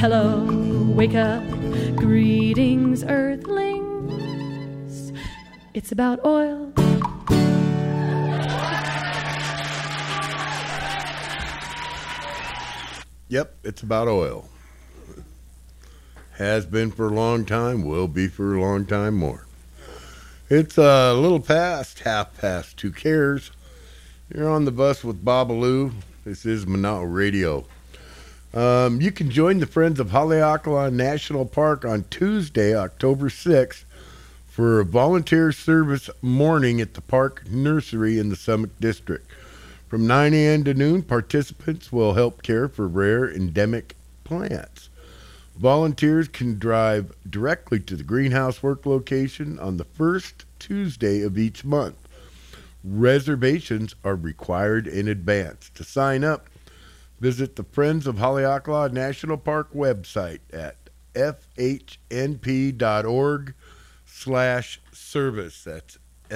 Hello, wake up, greetings, earthlings. It's about oil. Yep, it's about oil. Has been for a long time, will be for a long time more. It's a little past, half past 2 cares. You're on the bus with Babalu. This is Monotto Radio. You can join the Friends of Haleakala National Park on Tuesday, October 6th for a volunteer service morning at the park nursery in the Summit District. From 9 a.m. to noon, participants will help care for rare endemic plants. Volunteers can drive directly to the greenhouse work location on the first Tuesday of each month. Reservations are required in advance. To sign up, visit the Friends of Haleakala National Park website at fhnp.org/service. That's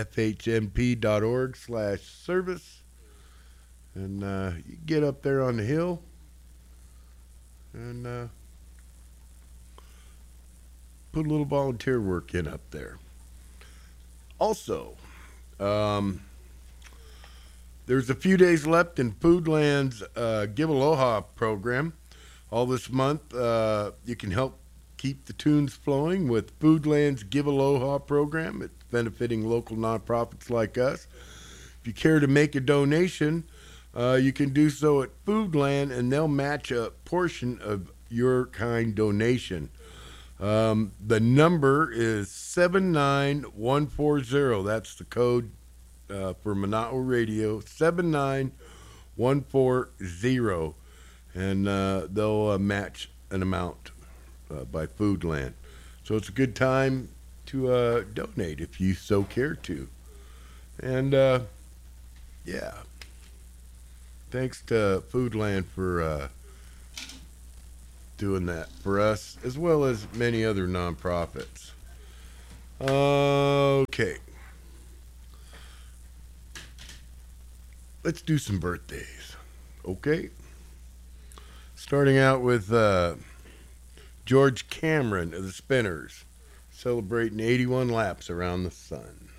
fhnp.org/service. And you get up there on the hill and put a little volunteer work in up there. Also, there's a few days left in Foodland's Give Aloha program. All this month, you can help keep the tunes flowing with Foodland's Give Aloha program. It's benefiting local nonprofits like us. If you care to make a donation, you can do so at Foodland, and they'll match a portion of your kind donation. The number is 79140. That's the code for Monotto Radio, 79140. And they'll match an amount by Foodland. So it's a good time to donate if you so care to. And, yeah. Thanks to Foodland for doing that for us, as well as many other nonprofits. Okay. Let's do some birthdays. Okay? Starting out with George Cameron of the Spinners, celebrating 81 laps around the sun.